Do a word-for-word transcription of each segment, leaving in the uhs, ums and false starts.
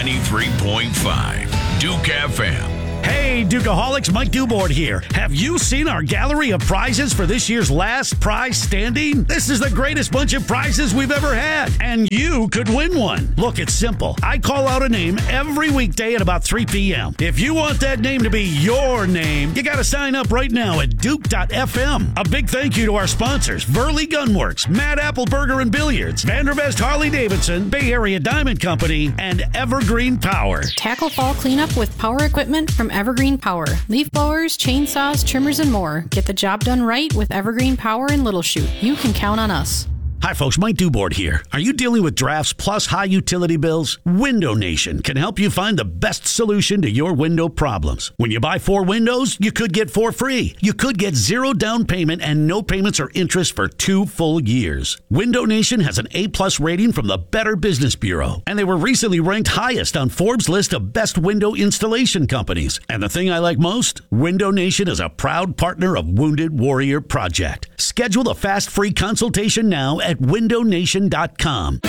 ninety-three point five Duke F M. Hey, Dukeaholics, Mike Dubord here. Have you seen our gallery of prizes for this year's last prize standing? This is the greatest bunch of prizes we've ever had, and you could win one. Look, it's simple. I call out a name every weekday at about three p.m. If you want that name to be your name, you got to sign up right now at duke dot f m. A big thank you to our sponsors, Burley Gunworks, Mad Apple Burger and Billiards, Vandervest Harley-Davidson, Bay Area Diamond Company, and Evergreen Power. Tackle fall cleanup with power equipment from Evergreen Power. Leaf blowers, chainsaws, trimmers, and more. Get the job done right with Evergreen Power in Little Chute. You can count on us. Hi folks, Mike Dubord here. Are you dealing with drafts plus high utility bills? Window Nation can help you find the best solution to your window problems. When you buy four windows, you could get four free. You could get zero down payment and no payments or interest for two full years. Window Nation has an A plus rating from the Better Business Bureau, and they were recently ranked highest on Forbes' list of best window installation companies. And the thing I like most, Window Nation is a proud partner of Wounded Warrior Project. Schedule a fast free consultation now at window nation dot com.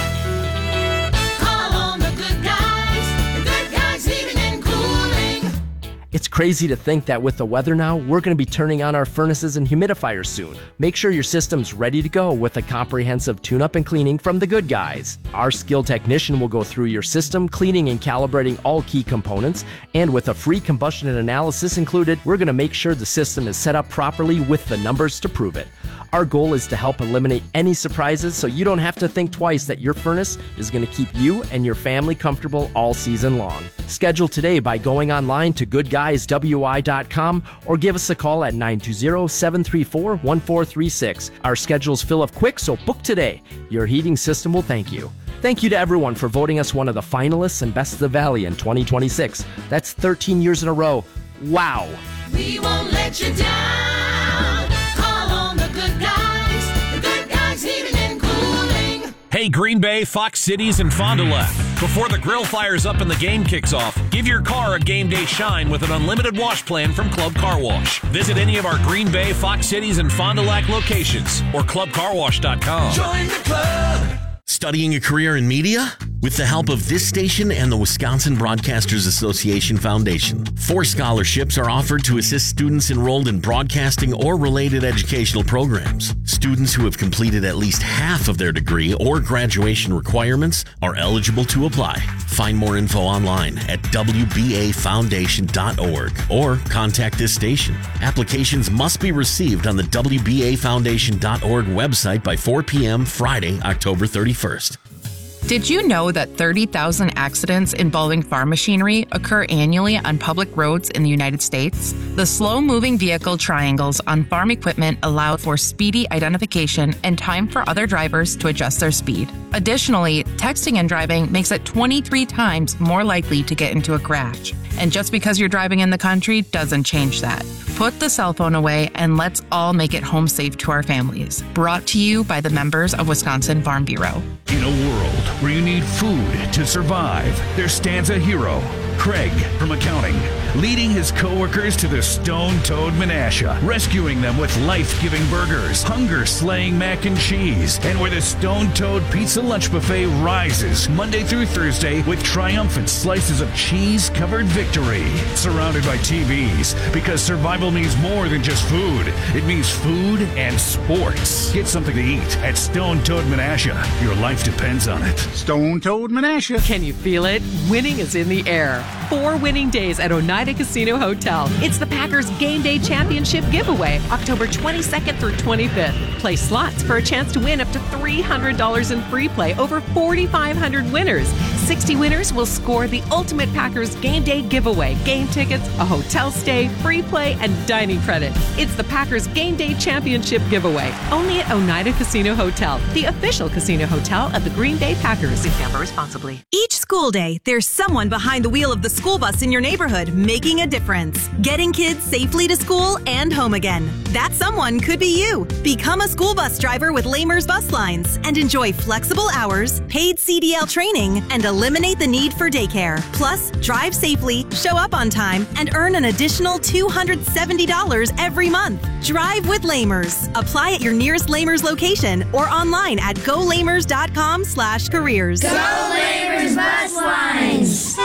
Call on the good guys, the good guys heating and cooling. It's crazy to think that with the weather now, we're going to be turning on our furnaces and humidifiers soon. Make sure your system's ready to go with a comprehensive tune-up and cleaning from the good guys. Our skilled technician will go through your system, cleaning and calibrating all key components, and with a free combustion analysis included, we're going to make sure the system is set up properly with the numbers to prove it. Our goal is to help eliminate any surprises so you don't have to think twice that your furnace is going to keep you and your family comfortable all season long. Schedule today by going online to good guys w i dot com or give us a call at nine two zero, seven three four, one four three six. Our schedules fill up quick, so book today. Your heating system will thank you. Thank you to everyone for voting us one of the finalists and Best of the Valley in twenty twenty-six. That's thirteen years in a row. Wow. We won't let you down. Call on the good guys, the good guys heating and cooling. Hey, Green Bay, Fox Cities, and Fond du Lac. Before the grill fires up and the game kicks off, give your car a game day shine with an unlimited wash plan from Club Car Wash. Visit any of our Green Bay, Fox Cities, and Fond du Lac locations or club car wash dot com. Join the club. Studying a career in media? With the help of this station and the Wisconsin Broadcasters Association Foundation, four scholarships are offered to assist students enrolled in broadcasting or related educational programs. Students who have completed at least half of their degree or graduation requirements are eligible to apply. Find more info online at w b a foundation dot org or contact this station. Applications must be received on the w b a foundation dot org website by four p.m. Friday, October thirty-first. Did you know that thirty thousand accidents involving farm machinery occur annually on public roads in the United States? The slow-moving vehicle triangles on farm equipment allow for speedy identification and time for other drivers to adjust their speed. Additionally, texting and driving makes it twenty-three times more likely to get into a crash. And just because you're driving in the country doesn't change that. Put the cell phone away and let's all make it home safe to our families. Brought to you by the members of Wisconsin Farm Bureau. In a world where you need food to survive, there stands a hero, Craig from accounting, leading his coworkers to the Stone-Toed Menasha, rescuing them with life-giving burgers, hunger-slaying mac and cheese, and where the Stone-Toed Pizza Lunch Buffet rises Monday through Thursday with triumphant slices of cheese-covered victory. Surrounded by T Vs, because survival means more than just food. It means food and sports. Get something to eat at Stone-Toed Menasha. Your life depends on it. Stone-Toed Menasha. Can you feel it? Winning is in the air. Four winning days at Oneida Casino Hotel. It's the Packers Game Day Championship giveaway, October twenty-second through twenty-fifth. Play slots for a chance to win up to three hundred dollars in free play, over forty-five hundred winners. sixty winners will score the ultimate Packers Game Day giveaway, game tickets, a hotel stay, free play, and dining credit. It's the Packers Game Day Championship giveaway, only at Oneida Casino Hotel, the official casino hotel of the Green Bay Packers. Please gamble responsibly. Each school day, there's someone behind the wheel of the school bus in your neighborhood making a difference, getting kids safely to school and home again. That someone could be you. Become a school bus driver with Lamers Bus Lines and enjoy flexible hours, paid C D L training, and eliminate the need for daycare. Plus, drive safely, show up on time, and earn an additional two hundred seventy dollars every month. Drive with Lamers. Apply at your nearest Lamers location or online at go lamers dot com slash careers. Go Lamers Bus Lines.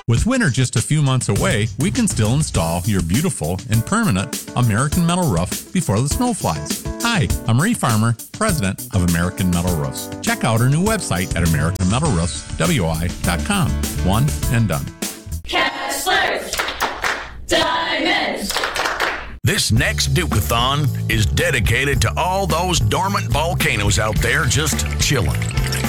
With winter just a few months away, we can still install your beautiful and permanent American Metal roof before the snow flies. Hi, I'm Ray Farmer, president of American Metal Roofs. Check out our new website at american metal roofs w i dot com. One and done. Kessler's Diamonds. This next Duke-a-thon is dedicated to all those dormant volcanoes out there just chilling.